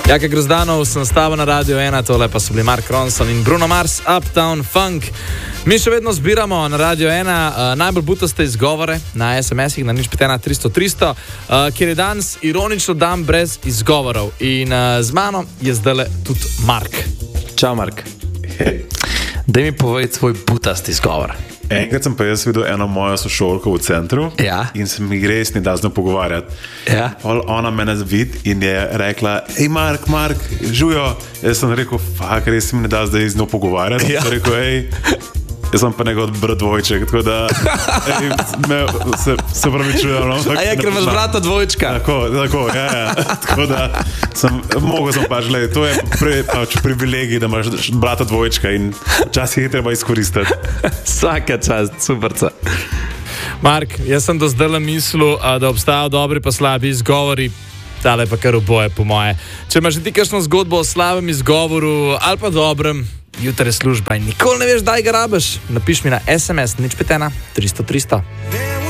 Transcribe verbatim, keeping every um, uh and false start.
Jaka Grozdanov sem stavil na Radio ena, tole pa so bili Mark Ronson in Bruno Mars, Uptown Funk. Mi še vedno zbiramo na Radio ena uh, najbolj butaste izgovore na es em esih na nič pet ena tristo tristo, uh, kjer je danes ironično dan brez izgovorov. In uh, z mano je zdajle tudi Mark. Čau, Mark. Daj mi povej tvoj butast izgovor. Enkrat sem pa jaz videl eno mojo sošolko v centru, ja. In se mi res ni da z njo pogovarjati. Ja. Ona mene vidi in je rekla: hej, Mark, Mark, žujo. Jaz sem rekel: fak, res mi ne da zdaj z njo pogovarjati. Ja. Sem rekel: hej, jaz sem pa nekaj brat dvojček, tako da ej, me, se, se pravi čujem. No? A je, ker imaš brata dvojčka. Tako, tako, ja, ja. Tako da sem, mogel sem pač, gledaj, to je pre, pač privilegij, da imaš brata dvojčka in včasih je treba izkoristiti. Vsaka čast, superca. Mark, jaz sem do zdaj mislil, da obstajajo dobri pa slabi izgovori, tale pa kar oboje po moje. Če imaš ti kakšno zgodbo o slabem izgovoru ali pa dobrem, jutri je služba in nikoli ne veš, daj ga rabiš, napiš mi na es em es nič pet ena tristo tristo.